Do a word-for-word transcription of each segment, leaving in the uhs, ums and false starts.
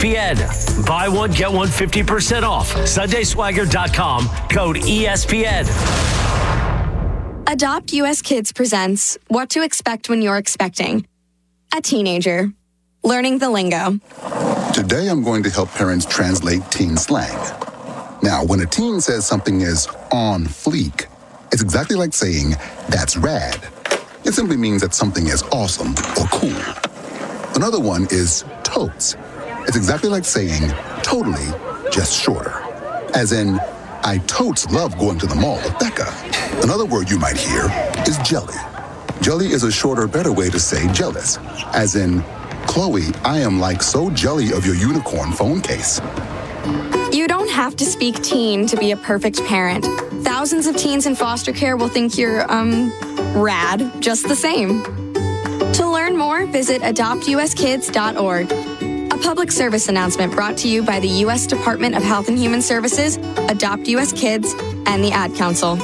P N. Buy one, get one fifty percent off. Sunday Swagger dot com, code E S P N. Adopt U S Kids presents What to Expect When You're Expecting. A teenager. Learning the lingo. Today I'm going to help parents translate teen slang. Now, when a teen says something is on fleek, it's exactly like saying, that's rad. It simply means that something is awesome or cool. Another one is totes. It's exactly like saying, totally, just shorter. As in, I totes love going to the mall with Becca. Another word you might hear is jelly. Jelly is a shorter, better way to say jealous. As in, Chloe, I am like so jelly of your unicorn phone case. You don't have to speak teen to be a perfect parent. Thousands of teens in foster care will think you're, um, rad just the same. To learn more, visit adopt u s kids dot org. A public service announcement brought to you by the U S Department of Health and Human Services, Adopt U S Kids, and the Ad Council.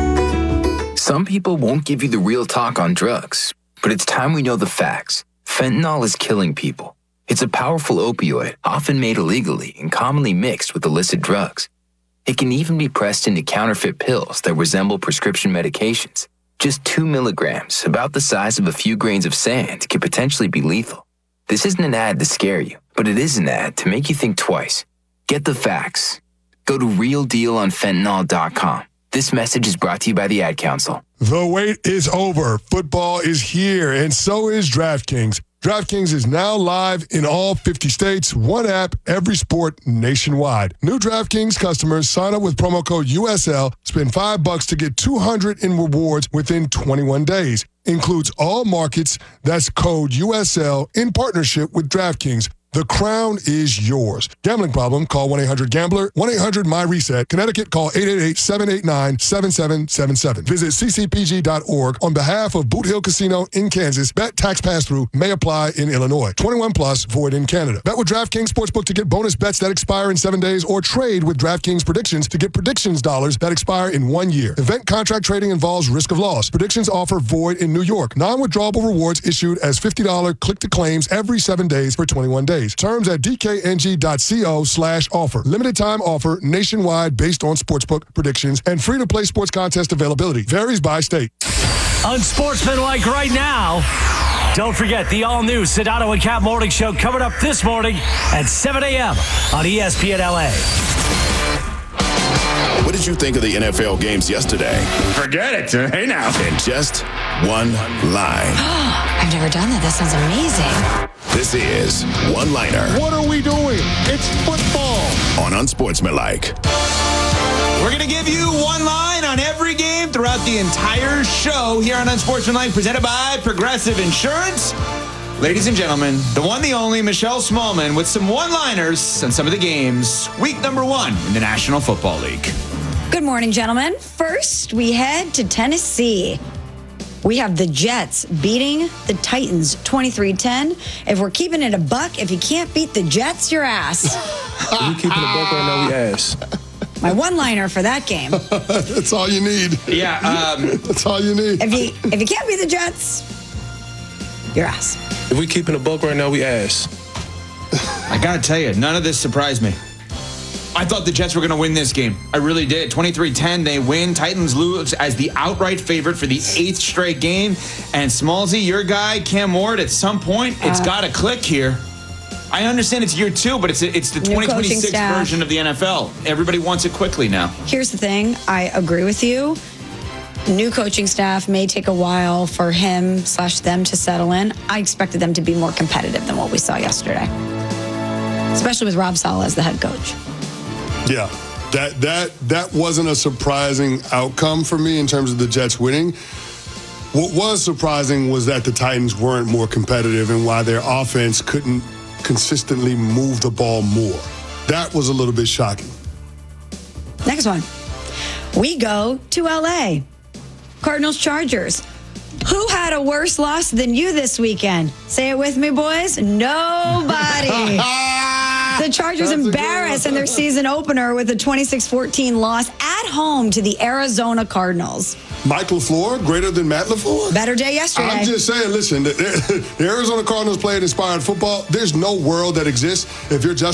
Some people won't give you the real talk on drugs, but it's time we know the facts. Fentanyl is killing people. It's a powerful opioid, often made illegally and commonly mixed with illicit drugs. It can even be pressed into counterfeit pills that resemble prescription medications. Just two milligrams, about the size of a few grains of sand, can potentially be lethal. This isn't an ad to scare you, but it is an ad to make you think twice. Get the facts. Go to real deal on fentanyl dot com. This message is brought to you by the Ad Council. The wait is over. Football is here, and so is DraftKings. DraftKings is now live in all fifty states, one app, every sport nationwide. New DraftKings customers sign up with promo code U S L, spend five bucks to get two hundred in rewards within twenty-one days. Includes all markets. That's code U S L in partnership with DraftKings. The crown is yours. Gambling problem? Call one eight hundred gambler, one eight hundred my reset. Connecticut, call eight eight eight, seven eight nine, seven seven seven seven. Visit c c p g dot org on behalf of Boot Hill Casino in Kansas. Bet tax pass-through may apply in Illinois. twenty-one plus, void in Canada. Bet with DraftKings Sportsbook to get bonus bets that expire in seven days or trade with DraftKings Predictions to get predictions dollars that expire in one year. Event contract trading involves risk of loss. Predictions offer void in New York. Non-withdrawable rewards issued as fifty dollars click-to-claims every seven days for twenty-one days. Terms at d k n g dot co slash offer. Limited time offer nationwide based on sportsbook predictions and free-to-play sports contest availability. Varies by state. Unsportsmanlike right now. Don't forget the all-new Sedano and Cap Morning Show coming up this morning at seven a.m. on E S P N L A. What did you think of the N F L games yesterday? Forget it. Hey now. In just one line. I've never done that. That sounds amazing. This is One Liner. What are we doing? It's football. On Unsportsmanlike. We're going to give you one line on every game throughout the entire show here on Unsportsmanlike, presented by Progressive Insurance. Ladies and gentlemen, the one, the only, Michelle Smallman with some one-liners on some of the games. Week number one in the National Football League. Good morning, gentlemen. First, we head to Tennessee. We have the Jets beating the Titans twenty-three ten. If we're keeping it a buck, if you can't beat the Jets, your ass. We keeping it a buck right now, we ass. My one-liner for that game. That's all you need. Yeah. Um, That's all you need. If you if you can't beat the Jets, your ass. If we keeping a buck right now, we ass. I got to tell you, none of this surprised me. I thought the Jets were going to win this game. I really did. twenty-three ten, they win. Titans lose as the outright favorite for the eighth straight game. And Smallsy, your guy, Cam Ward, at some point, it's uh, got to click here. I understand it's year two, but it's it's the twenty twenty-six version of the N F L. Everybody wants it quickly now. Here's the thing. I agree with you. New coaching staff may take a while for him slash them to settle in. I expected them to be more competitive than what we saw yesterday, especially with Rob Saleh as the head coach. Yeah, that that that wasn't a surprising outcome for me in terms of the Jets winning. What was surprising was that the Titans weren't more competitive and why their offense couldn't consistently move the ball more. That was a little bit shocking. Next one. We go to L A. Cardinals Chargers. Who had a worse loss than you this weekend? Say it with me, boys. Nobody. The Chargers That's embarrassed in their season opener with a twenty-six fourteen loss at home to the Arizona Cardinals. Mike LaFleur, greater than Matt LaFleur? Better day yesterday. I'm just saying, listen, the, the Arizona Cardinals played inspired football. There's no world that exists if you're just